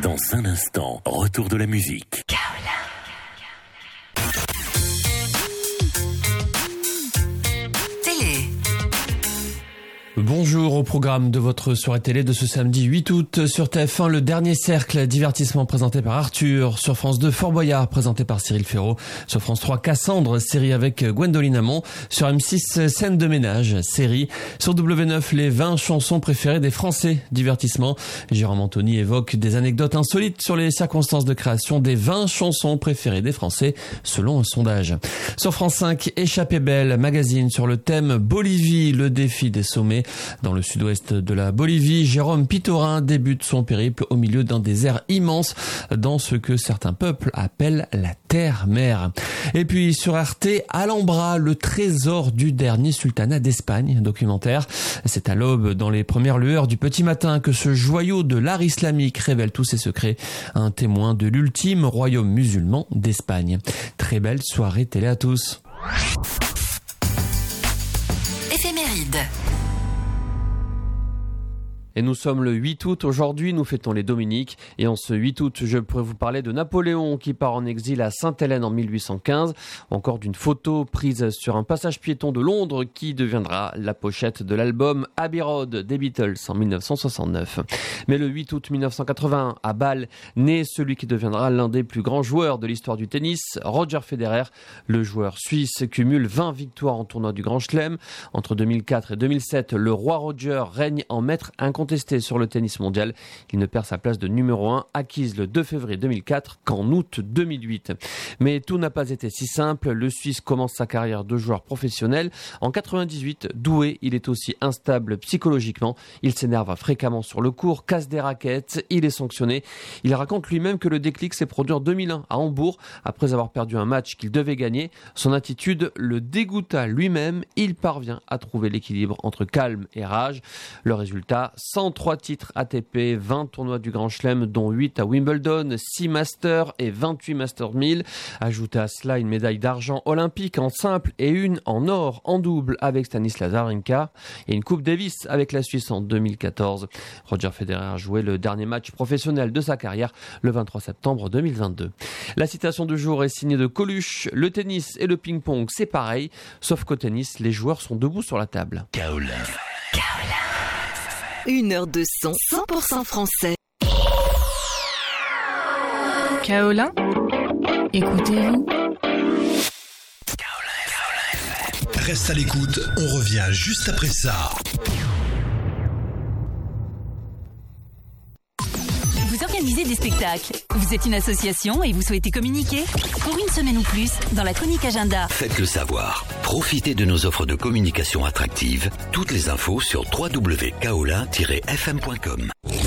Dans un instant, retour de la musique. Bonjour au programme de votre soirée télé de ce samedi 8 août. Sur TF1, le dernier cercle divertissement présenté par Arthur. Sur France 2, Fort Boyard présenté par Cyril Ferraud. Sur France 3, Cassandre, série avec Gwendoline Amon. Sur M6, Scène de ménage, série. Sur W9, les 20 chansons préférées des Français, divertissement. Jérôme Anthony évoque des anecdotes insolites sur les circonstances de création des 20 chansons préférées des Français, selon un sondage. Sur France 5, Échappée belle, magazine sur le thème Bolivie, le défi des sommets. Dans le sud-ouest de la Bolivie, Jérôme Pitorin débute son périple au milieu d'un désert immense dans ce que certains peuples appellent la terre-mère. Et puis sur Arte, Alhambra, le trésor du dernier sultanat d'Espagne, documentaire. C'est à l'aube, dans les premières lueurs du petit matin, que ce joyau de l'art islamique révèle tous ses secrets. Un témoin de l'ultime royaume musulman d'Espagne. Très belle soirée télé à tous. Éphéméride. Et nous sommes le 8 août. Aujourd'hui, nous fêtons les Dominiques. Et en ce 8 août, je pourrais vous parler de Napoléon qui part en exil à Sainte-Hélène en 1815. Encore d'une photo prise sur un passage piéton de Londres qui deviendra la pochette de l'album Abbey Road des Beatles en 1969. Mais le 8 août 1981, à Bâle, naît celui qui deviendra l'un des plus grands joueurs de l'histoire du tennis, Roger Federer. Le joueur suisse cumule 20 victoires en tournoi du Grand Chelem. Entre 2004 et 2007, le roi Roger règne en maître incontesté sur le tennis mondial. Il ne perd sa place de numéro 1, acquise le 2 février 2004 qu'en août 2008. Mais tout n'a pas été si simple. Le Suisse commence sa carrière de joueur professionnel. En 98, doué, il est aussi instable psychologiquement. Il s'énerve fréquemment sur le court, casse des raquettes, il est sanctionné. Il raconte lui-même que le déclic s'est produit en 2001 à Hambourg. Après avoir perdu un match qu'il devait gagner, son attitude le dégoûta lui-même. Il parvient à trouver l'équilibre entre calme et rage. Le résultat, 103 titres ATP, 20 tournois du Grand Chelem, dont 8 à Wimbledon, 6 Masters et 28 Masters 1000. Ajoutez à cela une médaille d'argent olympique en simple et une en or en double avec Stanislas Wawrinka et une Coupe Davis avec la Suisse en 2014. Roger Federer a joué le dernier match professionnel de sa carrière le 23 septembre 2022. La citation du jour est signée de Coluche. Le tennis et le ping-pong, c'est pareil, sauf qu'au tennis, les joueurs sont debout sur la table. Kaolin. Une heure de son 100% français. Kaolin, écoutez-vous. Reste à l'écoute, on revient juste après ça. Vous organisez des spectacles, vous êtes une association et vous souhaitez communiquer? Pour une semaine ou plus, dans la chronique agenda. Faites-le savoir. Profitez de nos offres de communication attractives. Toutes les infos sur www.kaolin-fm.com.